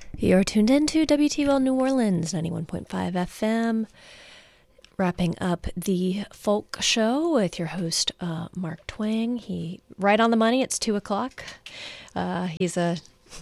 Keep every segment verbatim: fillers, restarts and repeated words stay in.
You're tuned in to W T U L New Orleans, ninety-one point five F M. Wrapping up the folk show with your host, uh, Mark Twang. He, right on the money, it's two o'clock. Uh, he's a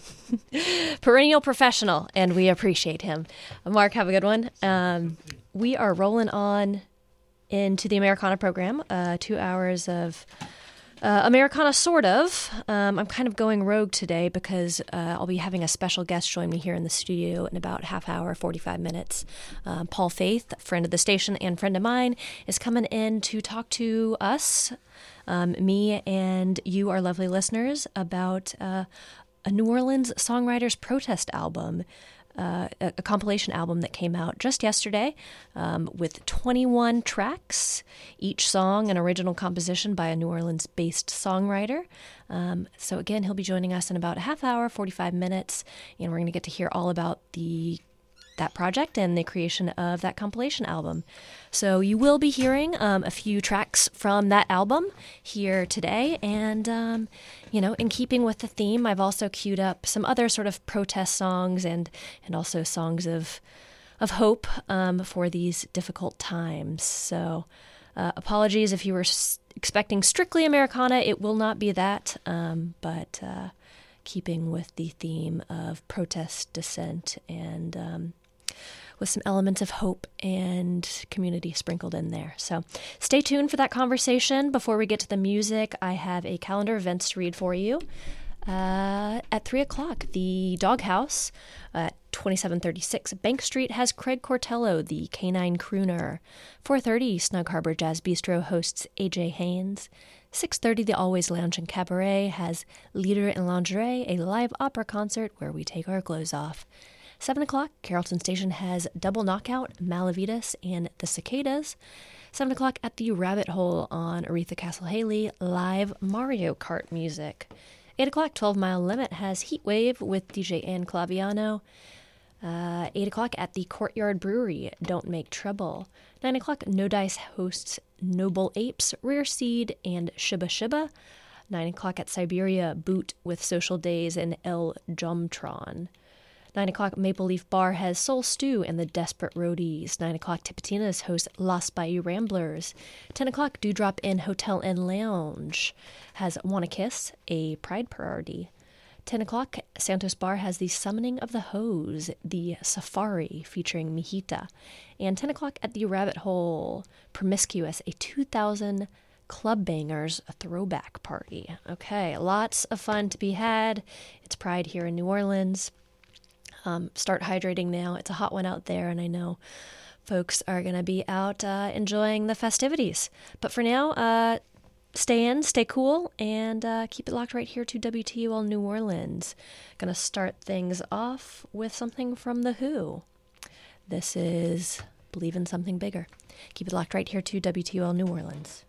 perennial professional, and we appreciate him. Uh, Mark, have a good one. Um, we are rolling on into the Americana program, uh, two hours of Uh, Americana, sort of. Um, I'm kind of going rogue today because uh, I'll be having a special guest join me here in the studio in about half hour, forty-five minutes. Um, Paul Faith, friend of the station and friend of mine, is coming in to talk to us, um, me and you, our lovely listeners, about uh, a New Orleans songwriters protest album. Uh, a, a compilation album that came out just yesterday um, with twenty-one tracks, each song an original composition by a New Orleans-based songwriter. Um, so again, he'll be joining us in about a half hour, forty-five minutes, and we're going to get to hear all about the that project and the creation of that compilation album. So you will be hearing um, a few tracks from that album here today. And, um, you know, in keeping with the theme, I've also queued up some other sort of protest songs and, and also songs of of hope um, for these difficult times. So uh, apologies if you were s- expecting strictly Americana. It will not be that, um, but uh, keeping with the theme of protest, dissent, and um, with some elements of hope and community sprinkled in there. So stay tuned for that conversation. Before we get to the music, I have a calendar of events to read for you. Uh, at three o'clock, the Doghouse at twenty-seven thirty-six Bank Street has Craig Cortello, the Canine Crooner. four thirty, Snug Harbor Jazz Bistro hosts A J Haynes. six thirty, the Always Lounge and Cabaret has Leader in Lingerie, a live opera concert where we take our clothes off. seven o'clock, Carrollton Station has Double Knockout, Malavitas, and The Cicadas. seven o'clock at the Rabbit Hole on Aretha Castle Haley, live Mario Kart music. eight o'clock, twelve Mile Limit has Heatwave with D J Ann Claviano. Uh, eight o'clock at the Courtyard Brewery, Don't Make Trouble. nine o'clock, No Dice hosts Noble Apes, Rare Seed, and Shiba Shiba. nine o'clock at Siberia, Boot with Social Days and El Jomtron. nine o'clock, Maple Leaf Bar has Soul Stew and the Desperate Roadies. nine o'clock, Tipitina's hosts Las Bayou Ramblers. ten o'clock, Dewdrop Inn Hotel and Lounge has Wanna Kiss, a Pride Party. ten o'clock, Santos Bar has the Summoning of the Hose, the Safari featuring Mijita. And ten o'clock at the Rabbit Hole, Promiscuous, a two thousand Club Bangers throwback party. Okay, lots of fun to be had. It's Pride here in New Orleans. Um, start hydrating now. It's a hot one out there, and I know folks are going to be out uh, enjoying the festivities. But for now, uh, stay in, stay cool, and uh, keep it locked right here to W T U L New Orleans. Going to start things off with something from The Who. This is Believe in Something Bigger. Keep it locked right here to W T U L New Orleans.